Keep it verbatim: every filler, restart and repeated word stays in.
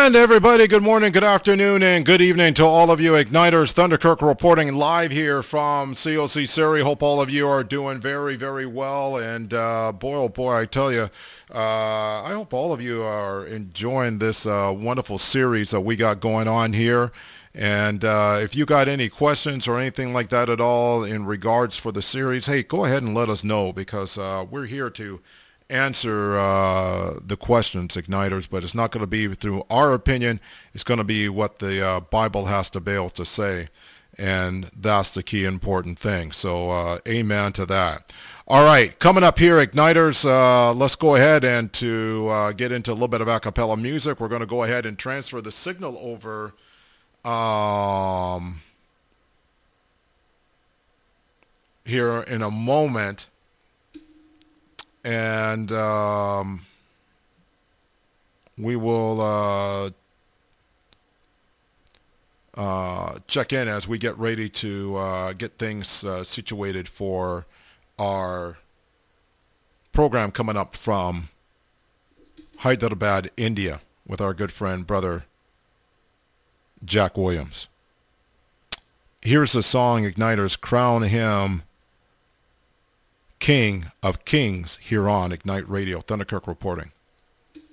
And everybody, good morning, good afternoon, and good evening to all of you Igniters. Thunderkirk reporting live here from C O C Surrey. Hope all of you are doing very, very well. And uh, boy, oh boy, I tell you, uh, I hope all of you are enjoying this uh, wonderful series that we got going on here. And uh, if you got any questions or anything like that at all in regards for the series, hey, go ahead and let us know, because uh, we're here to answer uh, the questions, Igniters, but it's not going to be through our opinion. It's going to be what the uh, Bible has to be able to say, and that's the key important thing. So uh, amen to that. All right, coming up here, Igniters, uh, let's go ahead and to uh, get into a little bit of a cappella music. We're going to go ahead and transfer the signal over um, here in a moment. And um, we will uh, uh, check in as we get ready to uh, get things uh, situated for our program coming up from Hyderabad, India, with our good friend, brother Jack Williams. Here's the song, Igniters, Crown Him King of Kings, here on Ignite Radio. Thunderkirk reporting.